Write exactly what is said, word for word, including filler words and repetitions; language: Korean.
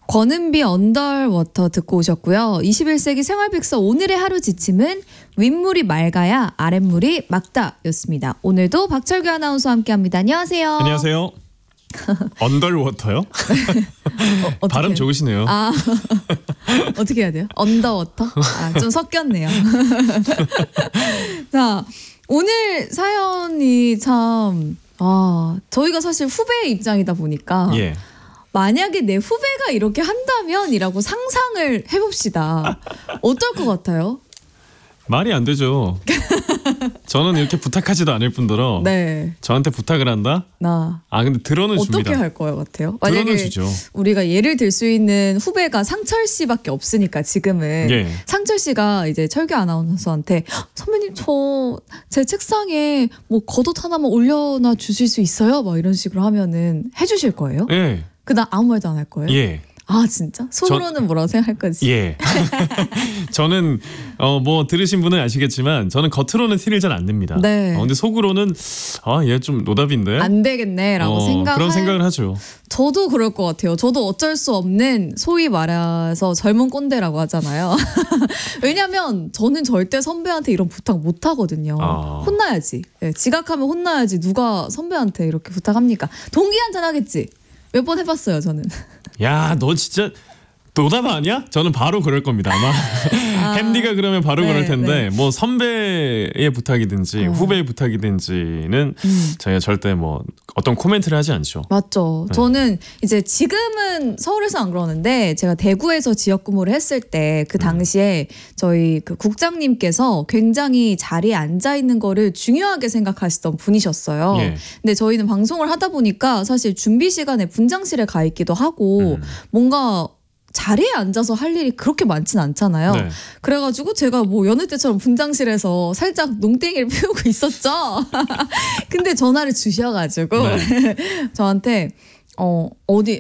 권은비 언더워터 듣고 오셨고요. 이십일 세기 생활백서 오늘의 하루 지침은 윗물이 맑아야 아랫물이 맑다 였습니다. 오늘도 박철규 아나운서와 함께합니다. 안녕하세요. 안녕하세요. 언더워터요? 어, 발음 좋으시네요. 아 어떻게 해야 돼요? 언더워터? 아, 좀 섞였네요. 자, 오늘 사연이 참 아, 저희가 사실 후배의 입장이다 보니까 예. 만약에 내 후배가 이렇게 한다면이라고 상상을 해봅시다. 어떨 것 같아요? 말이 안 되죠. 저는 이렇게 부탁하지도 않을 뿐더러 네. 저한테 부탁을 한다? 나 아 근데 들어는 어떻게 줍니다. 할 거예요 같아요? 만약에 들어는 주죠. 우리가 예를 들 수 있는 후배가 상철 씨밖에 없으니까 지금은 예. 상철 씨가 이제 철규 아나운서한테 선배님 저 제 책상에 뭐 겉옷 하나만 올려놔 주실 수 있어요? 막 이런 식으로 하면은 해주실 거예요? 예. 그다음 아무 말도 안 할 거예요? 예. 아 진짜? 속으로는 뭐라고 생각할 거지? 예. 저는 어 뭐 들으신 분은 아시겠지만 저는 겉으로는 티를 잘 안 냅니다. 네. 어, 근데 속으로는 아 얘 좀 노답인데. 안 되겠네라고 어, 생각. 그런 생각을 하죠. 저도 그럴 것 같아요. 저도 어쩔 수 없는 소위 말해서 젊은 꼰대라고 하잖아요. 왜냐면 저는 절대 선배한테 이런 부탁 못 하거든요. 아. 혼나야지. 네, 지각하면 혼나야지. 누가 선배한테 이렇게 부탁합니까? 동기 한잔 하겠지. 몇 번 해봤어요 저는. 야 너 진짜 노답 아니야? 저는 바로 그럴 겁니다 아마. 아, 햄디가 그러면 바로 네, 그럴 텐데 네. 뭐 선배의 부탁이든지 어. 후배의 부탁이든지는 음. 저희가 절대 뭐 어떤 코멘트를 하지 않죠. 맞죠. 네. 저는 이제 지금은 서울에서 안 그러는데 제가 대구에서 지역 근무를 했을 때 그 당시에 저희 그 국장님께서 굉장히 자리에 앉아 있는 거를 중요하게 생각하시던 분이셨어요. 예. 근데 저희는 방송을 하다 보니까 사실 준비 시간에 분장실에 가 있기도 하고 음. 뭔가 자리에 앉아서 할 일이 그렇게 많진 않잖아요. 네. 그래가지고 제가 뭐 여느 때처럼 분장실에서 살짝 농땡이를 피우고 있었죠. 근데 전화를 주셔가지고 네. 저한테 어 어디